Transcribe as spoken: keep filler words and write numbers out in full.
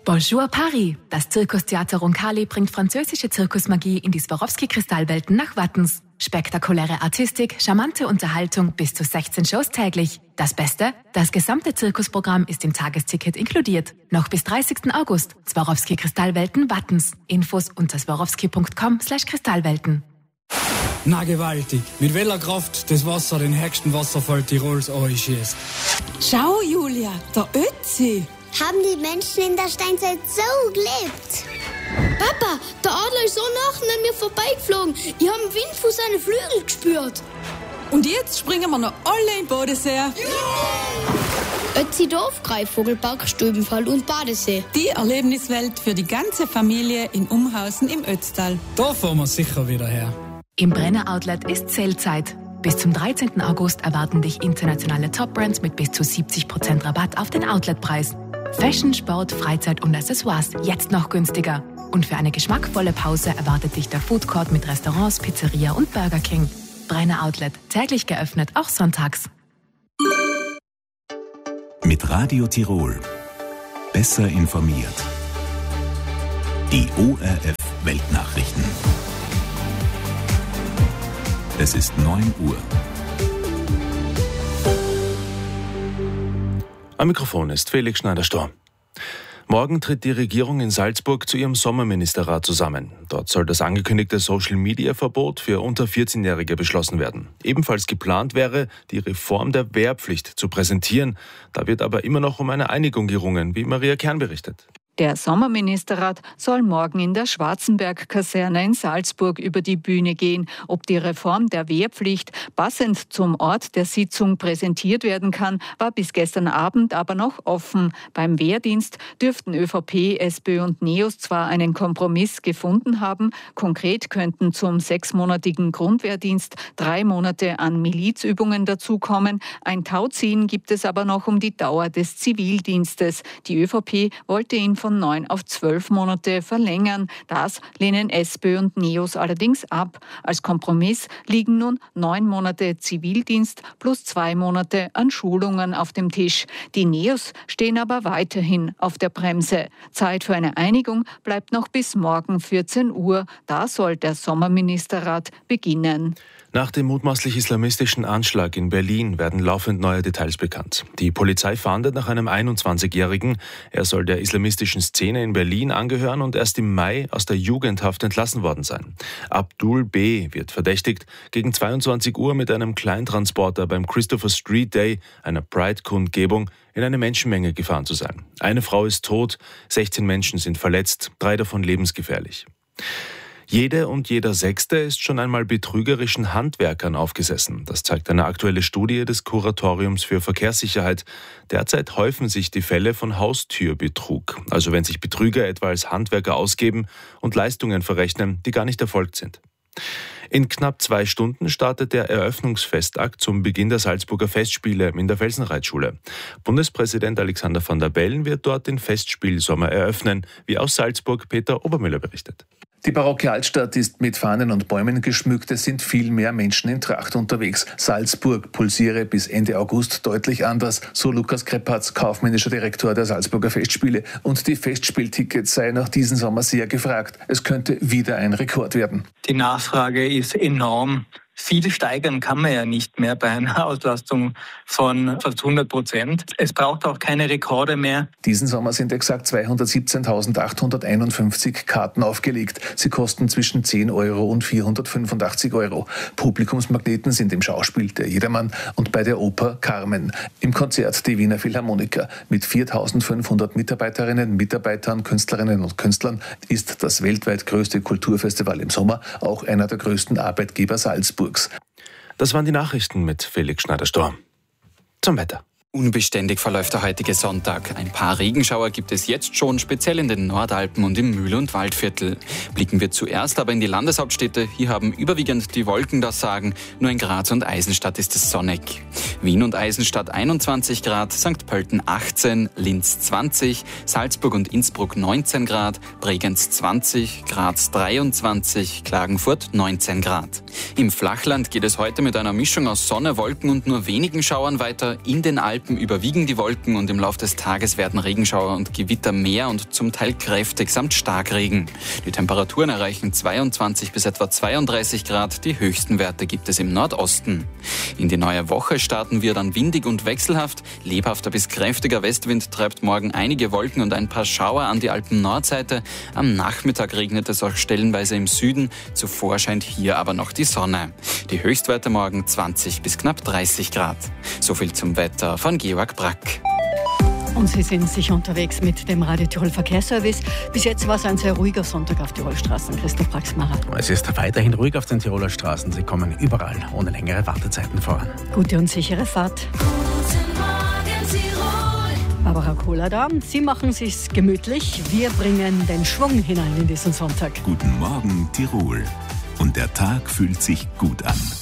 Bonjour Paris! Das Zirkustheater Roncalli bringt französische Zirkusmagie in die Swarovski-Kristallwelten nach Wattens. Spektakuläre Artistik, charmante Unterhaltung, bis zu sechzehn Shows täglich. Das Beste? Das gesamte Zirkusprogramm ist im Tagesticket inkludiert. Noch bis dreißigsten August. Swarovski-Kristallwelten Wattens. Infos unter swarovski punkt com slash Kristallwelten. Na gewaltig. Mit welcher Kraft das Wasser den höchsten Wasserfall Tirols anschießt. Schau, Julia, der Ötzi. Haben die Menschen in der Steinzeit so gelebt? Papa, der Adler ist so nah an mir vorbeigeflogen. Ich habe den Wind von seinen Flügeln gespürt. Und jetzt springen wir noch alle in Bodensee. Ja! Ötzi Dorf, Greifvogelpark, Stubenfall und Badesee. Die Erlebniswelt für die ganze Familie in Umhausen im Ötztal. Da fahren wir sicher wieder her. Im Brenner Outlet ist Sale-Zeit. Bis zum dreizehnten August erwarten dich internationale Top-Brands mit bis zu siebzig Prozent Rabatt auf den Outletpreis. Fashion, Sport, Freizeit und Accessoires jetzt noch günstiger. Und für eine geschmackvolle Pause erwartet dich der Food Court mit Restaurants, Pizzeria und Burger King. Brenner Outlet, täglich geöffnet, auch sonntags. Mit Radio Tirol. Besser informiert. Die O R F Weltnachrichten. Es ist neun Uhr. Am Mikrofon ist Felix Schneider-Storm. Morgen tritt die Regierung in Salzburg zu ihrem Sommerministerrat zusammen. Dort soll das angekündigte Social-Media-Verbot für unter vierzehnjährige beschlossen werden. Ebenfalls geplant wäre, die Reform der Wehrpflicht zu präsentieren. Da wird aber immer noch um eine Einigung gerungen, wie Maria Kern berichtet. Der Sommerministerrat soll morgen in der Schwarzenberg-Kaserne in Salzburg über die Bühne gehen. Ob die Reform der Wehrpflicht passend zum Ort der Sitzung präsentiert werden kann, war bis gestern Abend aber noch offen. Beim Wehrdienst dürften ÖVP, SPÖ und NEOS zwar einen Kompromiss gefunden haben. Konkret könnten zum sechsmonatigen Grundwehrdienst drei Monate an Milizübungen dazukommen. Ein Tauziehen gibt es aber noch um die Dauer des Zivildienstes. Die ÖVP wollte ihn von neun auf zwölf Monate verlängern. Das lehnen SPÖ und NEOS allerdings ab. Als Kompromiss liegen nun neun Monate Zivildienst plus zwei Monate an Schulungen auf dem Tisch. Die NEOS stehen aber weiterhin auf der Bremse. Zeit für eine Einigung bleibt noch bis morgen vierzehn Uhr. Da soll der Sommerministerrat beginnen. Nach dem mutmaßlich islamistischen Anschlag in Berlin werden laufend neue Details bekannt. Die Polizei fahndet nach einem einundzwanzigjährigen. Er soll der islamistischen Szene in Berlin angehören und erst im Mai aus der Jugendhaft entlassen worden sein. Abdul B. wird verdächtigt, gegen zweiundzwanzig Uhr mit einem Kleintransporter beim Christopher Street Day, einer Pride-Kundgebung, in eine Menschenmenge gefahren zu sein. Eine Frau ist tot, sechzehn Menschen sind verletzt, drei davon lebensgefährlich. Jede und jeder Sechste ist schon einmal betrügerischen Handwerkern aufgesessen. Das zeigt eine aktuelle Studie des Kuratoriums für Verkehrssicherheit. Derzeit häufen sich die Fälle von Haustürbetrug, also wenn sich Betrüger etwa als Handwerker ausgeben und Leistungen verrechnen, die gar nicht erfolgt sind. In knapp zwei Stunden startet der Eröffnungsfestakt zum Beginn der Salzburger Festspiele in der Felsenreitschule. Bundespräsident Alexander Van der Bellen wird dort den Festspielsommer eröffnen, wie aus Salzburg Peter Obermüller berichtet. Die barocke Altstadt ist mit Fahnen und Bäumen geschmückt. Es sind viel mehr Menschen in Tracht unterwegs. Salzburg pulsiere bis Ende August deutlich anders, so Lukas Krepatz, kaufmännischer Direktor der Salzburger Festspiele. Und die Festspieltickets seien auch diesen Sommer sehr gefragt. Es könnte wieder ein Rekord werden. Die Nachfrage ist enorm. Viel steigern kann man ja nicht mehr bei einer Auslastung von fast hundert Prozent. Es braucht auch keine Rekorde mehr. Diesen Sommer sind exakt zweihundertsiebzehntausendachthunderteinundfünfzig Karten aufgelegt. Sie kosten zwischen zehn Euro und vierhundertfünfundachtzig Euro. Publikumsmagneten sind im Schauspiel der Jedermann und bei der Oper Carmen. Im Konzert die Wiener Philharmoniker. Mit viertausendfünfhundert Mitarbeiterinnen, Mitarbeitern, Künstlerinnen und Künstlern ist das weltweit größte Kulturfestival im Sommer auch einer der größten Arbeitgeber Salzburg. Das waren die Nachrichten mit Felix Schneider-Storm. Zum Wetter. Unbeständig verläuft der heutige Sonntag. Ein paar Regenschauer gibt es jetzt schon, speziell in den Nordalpen und im Mühl- und Waldviertel. Blicken wir zuerst aber in die Landeshauptstädte. Hier haben überwiegend die Wolken das Sagen. Nur in Graz und Eisenstadt ist es sonnig. Wien und Eisenstadt einundzwanzig Grad, Sankt Pölten achtzehn, Linz zwanzig, Salzburg und Innsbruck neunzehn Grad, Bregenz zwanzig, Graz dreiundzwanzig, Klagenfurt neunzehn Grad. Im Flachland geht es heute mit einer Mischung aus Sonne, Wolken und nur wenigen Schauern weiter. In den Alpen Alpen überwiegen die Wolken und im Laufe des Tages werden Regenschauer und Gewitter mehr und zum Teil kräftig samt Starkregen. Die Temperaturen erreichen zweiundzwanzig bis etwa zweiunddreißig Grad, die höchsten Werte gibt es im Nordosten. In die neue Woche starten wir dann windig und wechselhaft. Lebhafter bis kräftiger Westwind treibt morgen einige Wolken und ein paar Schauer an die Alpen-Nordseite. Am Nachmittag regnet es auch stellenweise im Süden. Zuvor scheint hier aber noch die Sonne. Die Höchstwerte morgen zwanzig bis knapp dreißig Grad. So viel zum Wetter von Georg Brack. Und Sie sind sicher unterwegs mit dem Radio Tirol Verkehrsservice. Bis jetzt war es ein sehr ruhiger Sonntag auf Tirol Straßen. Christoph Braxmacher. Es ist weiterhin ruhig auf den Tiroler Straßen. Sie kommen überall ohne längere Wartezeiten voran. Gute und sichere Fahrt. Guten Morgen, Tirol. Barbara Kohler da. Sie machen es sich gemütlich. Wir bringen den Schwung hinein in diesen Sonntag. Guten Morgen, Tirol. Und der Tag fühlt sich gut an.